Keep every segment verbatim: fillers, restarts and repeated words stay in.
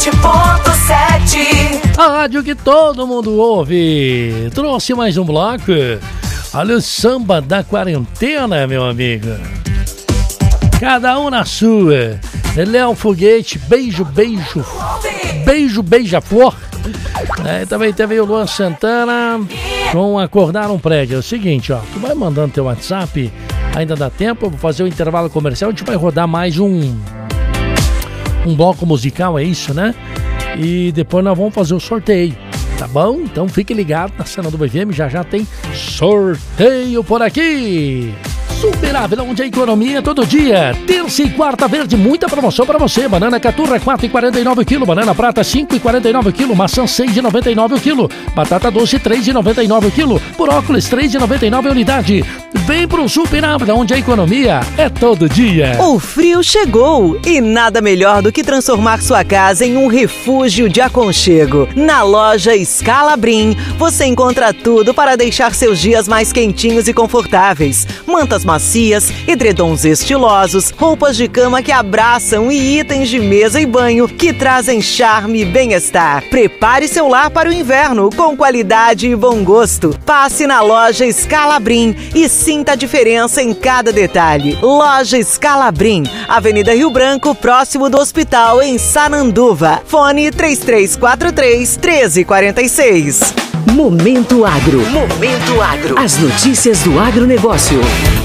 sete ponto sete. A rádio que todo mundo ouve. Trouxe mais um bloco. Olha o samba da quarentena, meu amigo. Cada um na sua. Léo Foguete, beijo, beijo. Beijo, beija-flor. É, também teve o Luan Santana com Acordar um Prédio. É o seguinte, ó. Tu vai mandando teu WhatsApp. Ainda dá tempo. Eu vou fazer o intervalo comercial. A gente vai rodar mais um Um bloco musical, é isso, né? E depois nós vamos fazer o sorteio, tá bom? Então fique ligado na cena do B V M, já já tem sorteio por aqui. Super Ávila, onde a economia é todo dia. Terça e quarta verde, muita promoção para você. Banana caturra quatro reais e quarenta e nove o quilo. Banana prata cinco reais e quarenta e nove o quilo. Maçã seis reais e noventa e nove o quilo. Batata doce três reais e noventa e nove o quilo. Brócolis três reais e noventa e nove a unidade. Vem pro Super Ávila, onde a economia é todo dia. O frio chegou e nada melhor do que transformar sua casa em um refúgio de aconchego. Na loja Scalabrin, você encontra tudo para deixar seus dias mais quentinhos e confortáveis. Mantas macias, edredons estilosos, roupas de cama que abraçam e itens de mesa e banho que trazem charme e bem-estar. Prepare seu lar para o inverno com qualidade e bom gosto. Passe na loja Scalabrin e sinta a diferença em cada detalhe. Loja Scalabrin, Avenida Rio Branco, próximo do hospital em Sananduva. Fone três três quatro três, um três quatro seis. Momento Agro. Momento Agro. As notícias do agronegócio.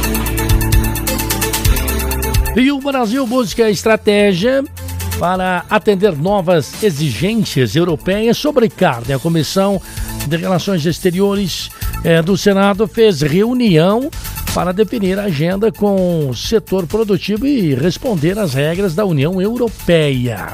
E o Brasil busca estratégia para atender novas exigências europeias sobre carne. A Comissão de Relações Exteriores eh, do Senado fez reunião para definir a agenda com o setor produtivo e responder às regras da União Europeia.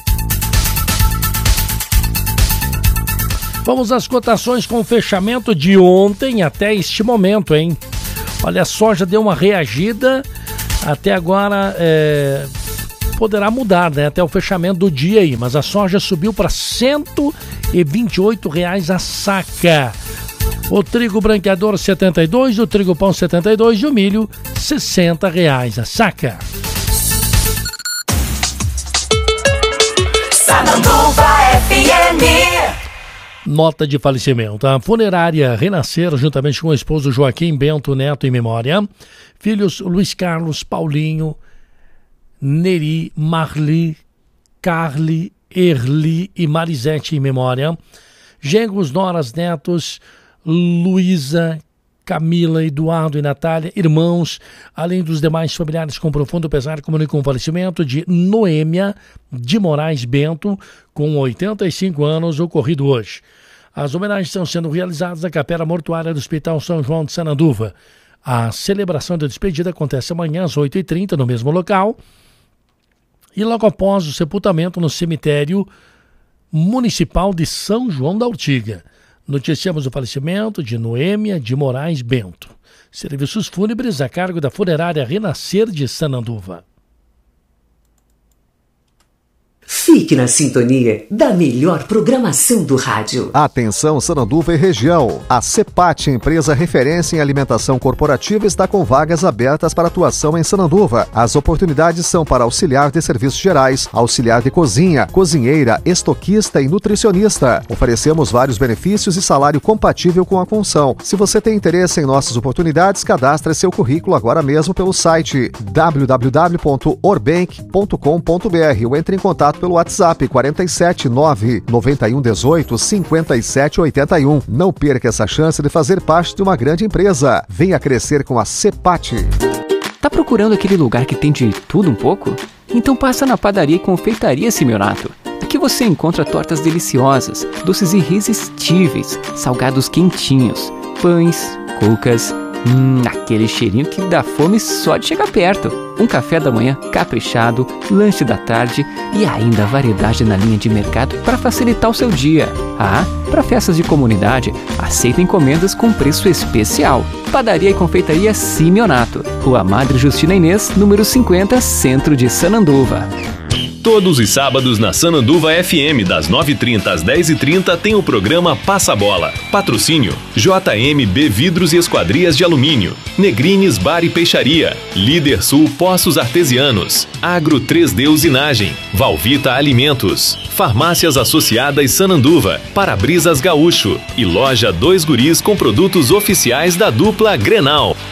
Vamos às cotações com o fechamento de ontem até este momento, hein? Olha, a soja deu uma reagida. Até agora é, poderá mudar, né? Até o fechamento do dia aí, mas a soja subiu para cento e vinte e oito reais a saca. O trigo branqueador setenta e dois, o trigo pão setenta e dois e o milho sessenta reais a saca. Sananduva F M. Nota de falecimento. A funerária Renascer, juntamente com o esposo Joaquim Bento Neto em memória, filhos Luiz Carlos, Paulinho, Neri, Marli, Carli, Erli e Marisete em memória, genros, noras, netos, Luísa, Camila, Eduardo e Natália, irmãos, além dos demais familiares com profundo pesar, comunicam o falecimento de Noêmia de Moraes Bento, com oitenta e cinco anos, ocorrido hoje. As homenagens estão sendo realizadas na capela mortuária do Hospital São João de Sananduva. A celebração da despedida acontece amanhã às oito e trinta no mesmo local e logo após o sepultamento no cemitério municipal de São João da Ortiga. Noticiamos o falecimento de Noêmia de Moraes Bento. Serviços fúnebres a cargo da funerária Renascer de Sananduva. Fique na sintonia da melhor programação do rádio. Atenção Sananduva e região. A CEPAT, empresa referência em alimentação corporativa, está com vagas abertas para atuação em Sananduva. As oportunidades são para auxiliar de serviços gerais, auxiliar de cozinha, cozinheira, estoquista e nutricionista. Oferecemos vários benefícios e salário compatível com a função. Se você tem interesse em nossas oportunidades, cadastre seu currículo agora mesmo pelo site w w w ponto orbank ponto com ponto b r ou entre em contato pelo WhatsApp quarenta e sete, nove, noventa e um, dezoito, cinquenta e sete, oitenta e um. Não perca essa chance de fazer parte de uma grande empresa. Venha crescer com a CEPAT. Tá procurando aquele lugar que tem de tudo um pouco? Então passa na Padaria e Confeitaria Simeonato. Aqui você encontra tortas deliciosas, doces irresistíveis, salgados quentinhos, pães, cucas, hum, aquele cheirinho que dá fome só de chegar perto. Um café da manhã caprichado, lanche da tarde e ainda variedade na linha de mercado para facilitar o seu dia. Ah, para festas de comunidade, aceita encomendas com preço especial. Padaria e Confeitaria Simeonato, Rua Madre Justina Inês, número cinquenta, Centro de Sananduva. Todos os sábados na Sananduva F M, das nove e trinta às dez e trinta, tem o programa Passa Bola. Patrocínio: J M B Vidros e Esquadrias de Alumínio, Negrines Bar e Peixaria, Líder Sul Poços Artesianos, Agro três D Usinagem, Valvita Alimentos, Farmácias Associadas Sananduva, Para-Brisas Gaúcho e Loja Dois Guris com produtos oficiais da dupla Grenal.